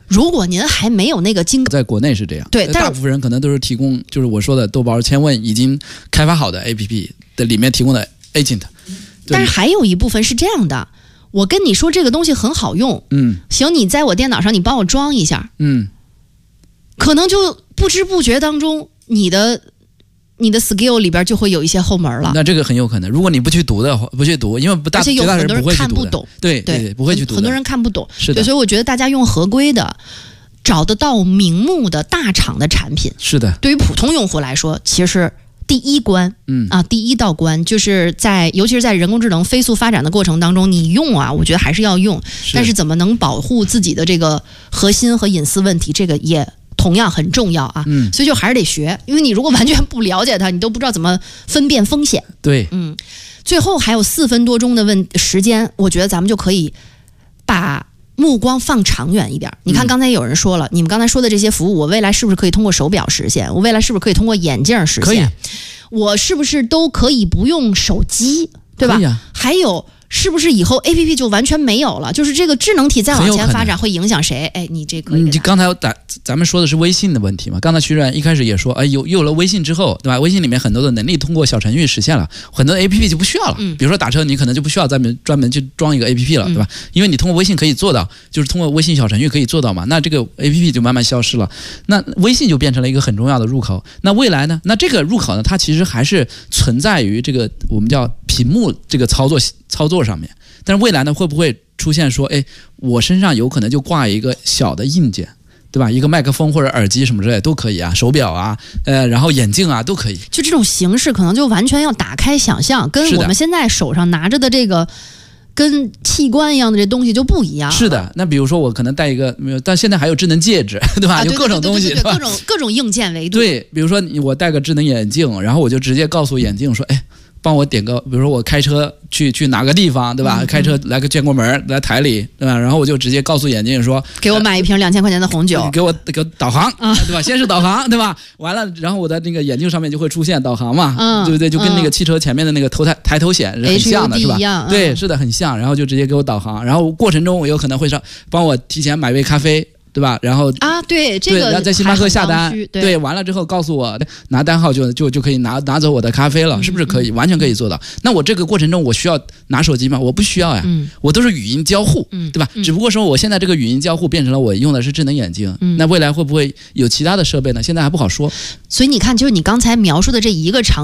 如果您还没有那个金， 在国内是这样， 对，但大部分人可能都是提供，就是我说的豆包千问已经开发好的 APP 的里面提供的 agent。 但是还有一部分是这样的，我跟你说这个东西很好用，行，你在我电脑上你帮我装一下，可能就不知不觉当中你的 skill 里边就会有一些后门了。 那这个很有可能，如果你不去读的话，不去读，因为而且有很多人看不懂， 对，不会去读的， 很多人看不懂， 是的。 所以我觉得大家用合规的、找得到名目的大厂的产品， 是的。 对于普通用户来说，其实第一关，第一道关就是尤其是在人工智能飞速发展的过程当中，你用啊，我觉得还是要用，但是怎么能保护自己的这个核心和隐私问题，这个也同样很重要啊。所以就还是得学，因为你如果完全不了解它，你都不知道怎么分辨风险。 对， 最后还有4分多钟的时间，我觉得咱们就可以把目光放长远一点。你看刚才有人说了，你们刚才说的这些服务，我未来是不是可以通过手表实现？我未来是不是可以通过眼镜实现？ 可以。 我是不是都可以不用手机，对吧？ 可以啊。 还有是不是以后 APP 就完全没有了？就是这个智能体再往前发展会影响谁？哎，你这可以。 你刚才咱们说的是微信的问题嘛？刚才徐冉一开始也说，有了微信之后，对吧？微信里面很多的能力通过小程序实现了，很多 APP 就不需要了。比如说打车，你可能就不需要专门去装一个 APP 了，对吧？因为你通过微信可以做到，就是通过微信小程序可以做到嘛。那这个 APP 就慢慢消失了，那微信就变成了一个很重要的入口。那未来呢？那这个入口呢，它其实还是存在于这个我们叫屏幕这个操作上面。但是未来呢，会不会出现说，我身上有可能就挂一个小的硬件，对吧？一个麦克风或者耳机什么之类的都可以啊，手表啊，然后眼镜啊都可以。就这种形式可能就完全要打开想象，跟我们现在手上拿着的这个跟器官一样的这东西就不一样。 是的，那比如说我可能戴一个，但现在还有智能戒指，对吧？有各种东西， 对，各种硬件维度。 对，比如说我戴个智能眼镜，然后我就直接告诉眼镜说，帮我点个，比如说我开车去哪个地方，对吧？开车来个建国门，来台里，对吧？然后我就直接告诉眼镜说， 给我买一瓶2000块钱的红酒， 给我导航，对吧？先是导航，对吧？完了，然后我的那个眼镜上面就会出现导航嘛，对不对？就跟那个汽车前面的那个抬头显是很像的，是吧？对，是的，很像。然后就直接给我导航，然后过程中我有可能会帮我提前买杯咖啡。对吧？然后对这个在星巴克下单，对，完了之后告诉我拿单号就可以拿走我的咖啡了，是不是可以？完全可以做到。那我这个过程中我需要拿手机吗？我不需要呀，我都是语音交互，对吧？只不过说我现在这个语音交互变成了我用的是智能眼镜，那未来会不会有其他的设备呢？现在还不好说。 所以你看，就是你刚才描述的这一个场景。